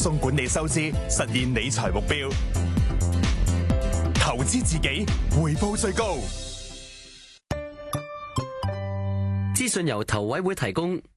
鬆管理收支，實現理財目標。投資自己，回報最高。 資訊由投委會提供。